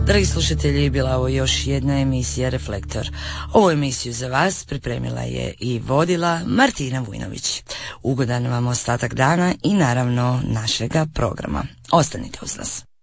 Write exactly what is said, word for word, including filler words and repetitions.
Dragi slušatelji, bila ovo još jedna emisija Reflektor. Ovu emisiju za vas pripremila je i vodila Martina Vujnović. Ugodan vam ostatak dana i naravno našega programa. Ostanite uz nas.